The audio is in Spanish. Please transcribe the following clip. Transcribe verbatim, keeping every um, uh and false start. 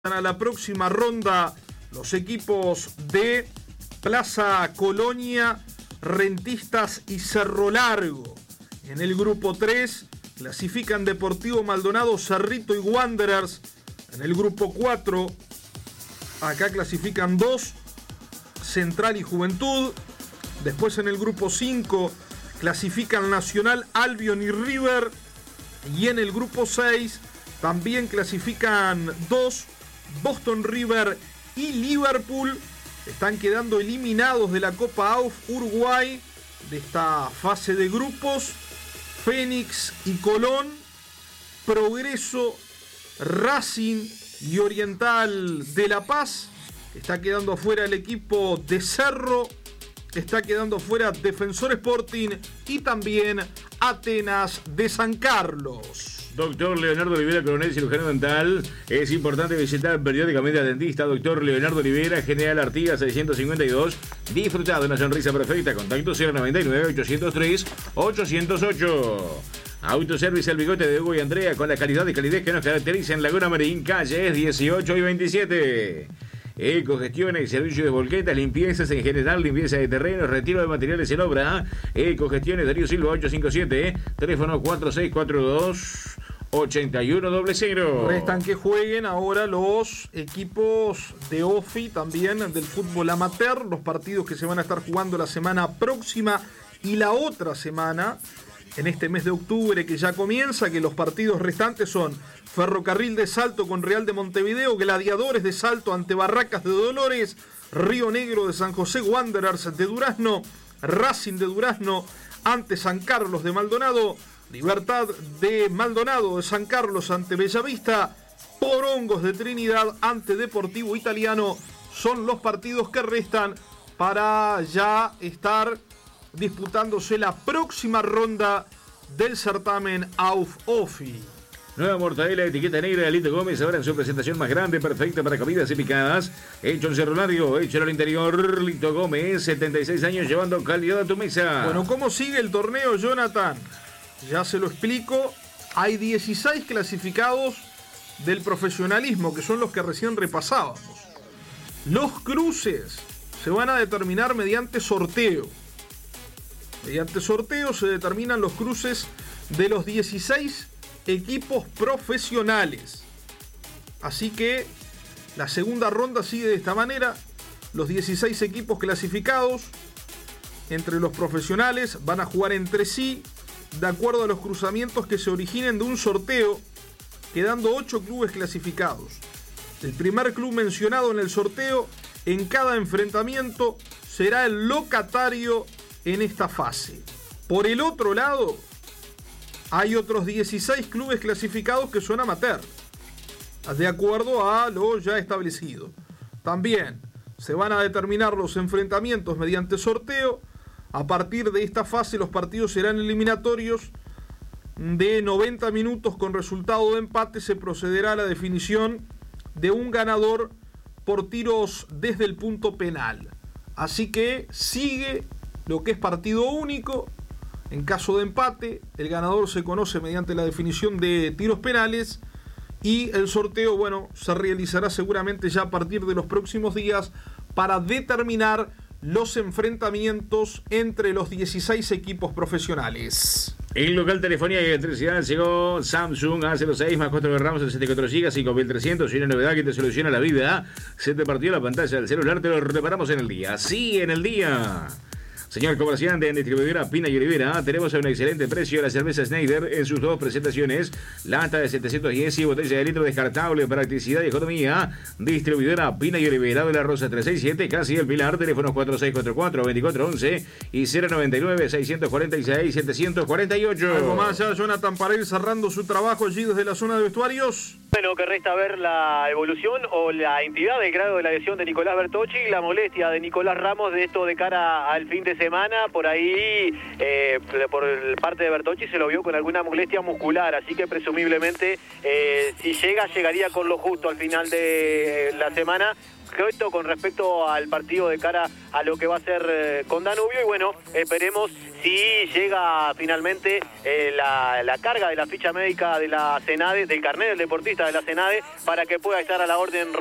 A la próxima ronda los equipos de Plaza Colonia, Rentistas y Cerro Largo. En el grupo tres clasifican Deportivo Maldonado, Cerrito y Wanderers. En el grupo cuatro acá clasifican dos, Central y Juventud. Después en el grupo cinco clasifican Nacional, Albion y River. Y en el grupo seis también clasifican dos, Boston River y Liverpool. Están quedando eliminados de la Copa A U F Uruguay de esta fase de grupos. Fénix y Colón, Progreso, Racing y Oriental de La Paz. Está quedando afuera el equipo de Cerro. Está quedando fuera Defensor Sporting y también Atenas de San Carlos. Doctor Leonardo Olivera, coronel cirujano dental. Es importante visitar periódicamente al dentista Doctor Leonardo Olivera, General Artigas seiscientos cincuenta y dos. Disfruta de una sonrisa perfecta. Contacto cero noventa y nueve, ochocientos tres, ochocientos ocho. Autoservice El Bigote de Hugo y Andrea, con la calidad y calidez que nos caracteriza en Laguna Marín, calles dieciocho y veintisiete. Ecogestiones, servicio de volquetas, limpiezas en general, limpieza de terrenos, retiro de materiales en obra. Ecogestiones, Darío Silva ochocientos cincuenta y siete, teléfono cuatro seis cuatro dos, ocho uno cero cero. Restan que jueguen ahora los equipos de O F I, también del fútbol amateur, los partidos que se van a estar jugando la semana próxima y la otra semana, en este mes de octubre que ya comienza, que los partidos restantes son Ferrocarril de Salto con Real de Montevideo, Gladiadores de Salto ante Barracas de Dolores, Río Negro de San José, Wanderers de Durazno, Racing de Durazno ante San Carlos de Maldonado, Libertad de Maldonado de San Carlos ante Bellavista, Porongos de Trinidad ante Deportivo Italiano. Son los partidos que restan para ya estar disputándose la próxima ronda del certamen A U F O F I. Nueva mortadela de etiqueta negra de Lito Gómez, ahora en su presentación más grande, perfecta para comidas y picadas. Hecho en Cerro Largo, hecho en el interior. Lito Gómez, setenta y seis años, llevando calidad a tu mesa. Bueno, ¿cómo sigue el torneo, Jonathan? Ya se lo explico. Hay dieciséis clasificados del profesionalismo, que son los que recién repasábamos. Los cruces se van a determinar mediante sorteo. Mediante sorteo se determinan los cruces de los dieciséis equipos profesionales. Así que la segunda ronda sigue de esta manera. Los dieciséis equipos clasificados entre los profesionales van a jugar entre sí de acuerdo a los cruzamientos que se originen de un sorteo, quedando ocho clubes clasificados. El primer club mencionado en el sorteo en cada enfrentamiento será el locatario en esta fase. Por el otro lado, hay otros dieciséis clubes clasificados que son amateur, de acuerdo a lo ya establecido. También se van a determinar los enfrentamientos mediante sorteo. A partir de esta fase los partidos serán eliminatorios de noventa minutos con resultado de empate. Se procederá a la definición de un ganador por tiros desde el punto penal. Así que sigue lo que es partido único. En caso de empate, el ganador se conoce mediante la definición de tiros penales y el sorteo, bueno, se realizará seguramente ya a partir de los próximos días para determinar los enfrentamientos entre los dieciséis equipos profesionales. En local telefonía y electricidad llegó Samsung A cero seis más cuatro de RAM, sesenta y cuatro gigas, cinco mil trescientos. Y una novedad que te soluciona la vida. Se te partió la pantalla del celular, te lo reparamos en el día. Sí, en el día. Señor comerciante en distribuidora Pina y Olivera, tenemos a un excelente precio la cerveza Schneider en sus dos presentaciones, lata de setecientos diez y botella de litro descartable, practicidad y economía. Distribuidora Pina y Olivera de la Rosa trescientos sesenta y siete, casi El Pilar, teléfonos cuatro seis cuatro cuatro, veinticuatro once y cero noventa y nueve, seiscientos cuarenta y seis, setecientos cuarenta y ocho. Algo más ya, Jonathan, para ir cerrando su trabajo allí desde la zona de vestuarios. Bueno, que resta ver la evolución o la entidad del grado de la lesión de Nicolás Bertocci y la molestia de Nicolás Ramos de esto de cara al fin de semana. Por ahí, eh, por parte de Bertocci se lo vio con alguna molestia muscular, así que presumiblemente eh, si llega, llegaría con lo justo al final de la semana. esto con respecto al partido de cara a lo que va a ser eh, con Danubio. Y bueno, esperemos si llega finalmente eh, la, la carga de la ficha médica de la Senade, del carnet del deportista de la Senade, para que pueda estar a la orden